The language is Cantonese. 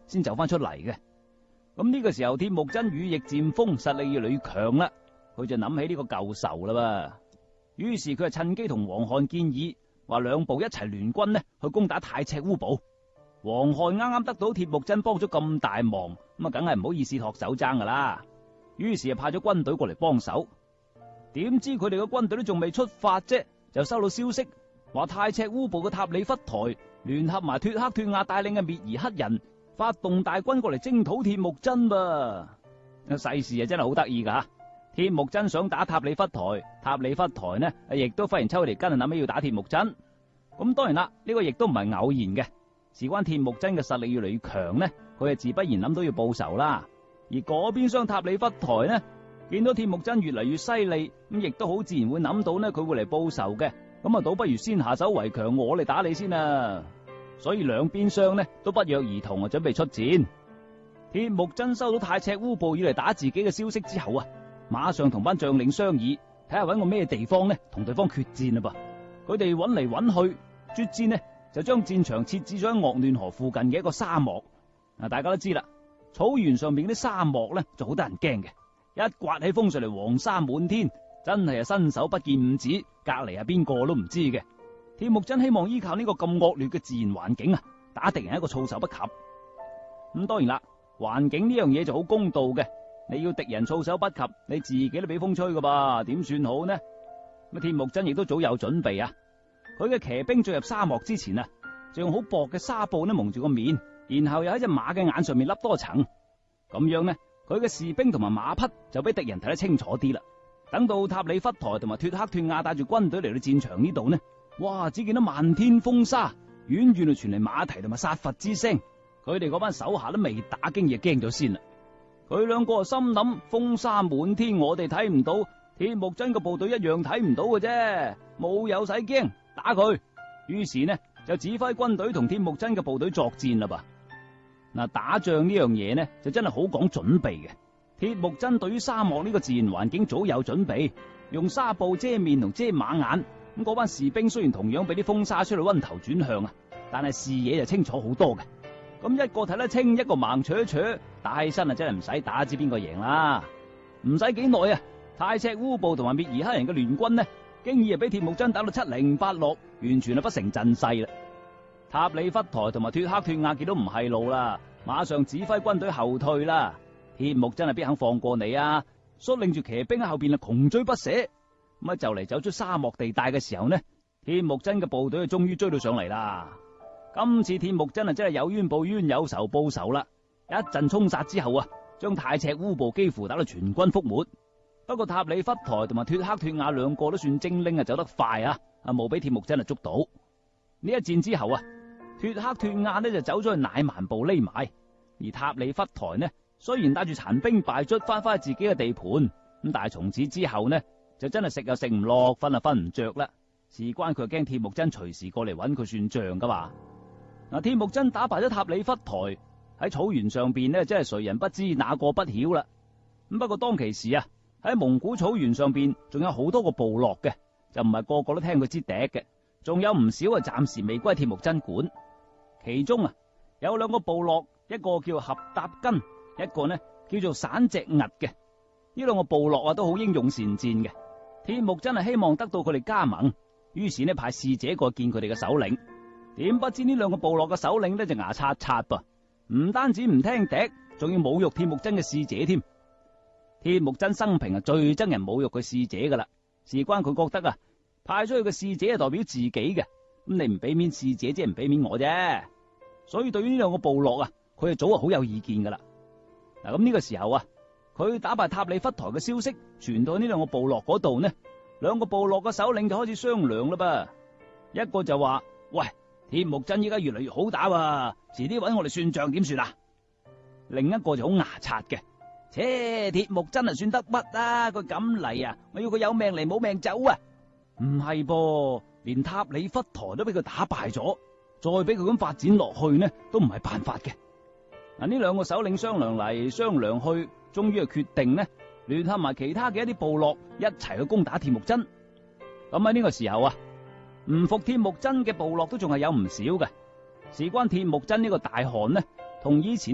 先走翻出嚟嘅。咁呢個時候，鐵木真羽翼漸豐，實力越嚟越強啦。佢就諗起呢個舊仇啦噃，於是佢就趁機同黃漢建議，話兩部一齊聯軍呢去攻打太赤烏部。黃漢啱啱得到鐵木真幫咗咁大忙，咁啊梗係唔好意思托手踭噶啦。於是就派咗軍隊過嚟幫手。點知佢哋嘅軍隊都仲未出發啫，就收到消息話太赤烏部嘅塔里忽台聯合埋脫克脫亞帶領嘅滅兒黑人，發動大軍過嚟征討鐵木真噃。世事啊真係好得意噶。鐵木真想打塔里忽台，塔里忽台呢亦都忽然抽條筋，諗起要打鐵木真。咁當然啦，呢個亦都唔係偶然嘅，事關鐵木真嘅實力越嚟越強呢，佢係自不然諗到要報仇啦。而嗰邊廂塔里忽台呢，見到鐵木真越嚟越犀利，咁亦都好自然會諗到呢，佢會嚟報仇嘅。咁啊，倒不如先下手為強，我嚟打你先啊！所以兩邊廂呢都不約而同啊，準備出戰。鐵木真收到太赤烏部要嚟打自己嘅消息之後啊，馬上同班將領商議，睇下搵個咩地方呢同對方決戰啦噃。佢哋搵嚟搵去，決戰呢就將戰場設置咗喺鄂嫩河附近嘅一個沙漠。嗱，大家都知啦，草原上面啲沙漠呢就好得人驚嘅，一颳起風上嚟，黃沙滿天，真係伸手不見五指，隔籬係邊個都唔知嘅。鐵木真希望依靠呢個咁惡劣嘅自然環境啊，打敵人一個措手不及。咁當然啦，環境呢樣嘢就好公道嘅。你要敵人措手不及，你自己都俾風吹噶噃，點算好呢？咁鐵木真亦都早有準備啊！佢嘅騎兵進入沙漠之前啊，就用好薄嘅紗布呢蒙住個面，然後又喺隻馬嘅眼上面笠多層，咁樣呢，佢嘅士兵同埋馬匹就俾敵人睇得清楚啲啦。等到塔里忽台同埋脫克脫亞帶住軍隊嚟到戰場呢度呢，哇！只見到漫天風沙，遠遠就傳嚟馬蹄同埋殺伐之聲。佢哋嗰班手下都未打驚，就驚咗先啦。佢兩個心諗，風沙滿天，我哋睇唔到，鐵木真嘅部隊一樣睇唔到嘅啫，冇有使驚，打佢。於是呢就指揮軍隊同鐵木真嘅部隊作戰啦噃。嗱，打仗呢樣嘢呢就真係好講準備嘅。鐵木真對於沙漠呢個自然環境早有準備，用紗布遮面同遮馬眼。咁嗰班士兵雖然同樣俾啲風沙吹到暈頭轉向啊，但係視野就清楚好多嘅。咁一個睇得清，一個盲扯扯，打起身啊真係唔使打，知邊個贏啦。唔使幾耐啊，太赤烏部同埋滅兒黑人嘅聯軍呢，經已係俾鐵木真打到七零八落，完全係不成陣勢啦。塔里忽台同埋脫克脫亞見到唔係路啦，馬上指揮軍隊後退啦。鐵木真係邊肯放過你啊？率領住騎兵喺後邊啊窮追不捨。咁啊就嚟走出沙漠地帶嘅時候呢，鐵木真嘅部隊就終於追到上嚟啦。今次鐵木真啊真係有冤報冤，有仇報仇啦！一陣衝殺之後啊，將太赤烏部幾乎打到全軍覆沒。不過塔里忽台同埋脫克脫亞兩個都算精靈啊，走得快啊，冇俾鐵木真啊捉到。呢一戰之後啊，脫克脫亞呢就走咗去乃蠻部匿埋，而塔里忽台呢雖然帶住殘兵敗卒翻返去自己嘅地盤，咁但係從此之後呢就真係食又食唔落，瞓啊瞓唔着啦。事關佢驚鐵木真隨時過嚟揾佢算賬噶嘛。嗱，鐵木真打敗咗塔里忽台，喺草原上邊呢，真係誰人不知哪個不曉啦。咁不過當其時啊，喺蒙古草原上邊仲有好多個部落嘅，就唔係個個都聽佢支笛嘅，仲有唔少啊暫時未歸鐵木真管。其中啊有兩個部落，一個叫合搭根，一個呢叫做散隻屹嘅。呢兩個部落啊都好英勇善戰嘅。鐵木真係希望得到佢哋加盟，於是呢派使者過見佢哋嘅首領。點不知呢兩個部落嘅首領呢就牙刷刷噃，唔單止唔聽笛，仲要侮辱鐵木真嘅使者添。鐵木真生平啊最憎人侮辱佢使者噶啦，事關佢覺得啊派出去嘅使者係代表自己嘅，咁你唔俾面使者，即係唔俾面我啫。所以對於呢兩個部落啊，佢係早就好有意見噶啦。嗱，咁呢個時候啊，佢打敗塔里忽台嘅消息傳到呢兩個部落嗰度呢，兩個部落嘅首領就開始商量啦噃。一個就話：喂，鐵木真依家越嚟越好打啊，遲啲搵我哋算賬點算啊？另一個就好牙擦嘅，切，鐵木真係算得乜啊？佢咁嚟啊，我要佢有命嚟冇命走啊！唔係噃，連塔里忽台都俾佢打敗咗，再俾佢咁發展落去呢，都唔係辦法嘅。嗱，呢兩個首領商量嚟商量去，終於係決定呢，聯合埋其他嘅一啲部落一齊去攻打鐵木真。咁喺呢個時候啊，唔服鐵木真嘅部落都仲係有唔少嘅。事關鐵木真呢個大汗呢，同以前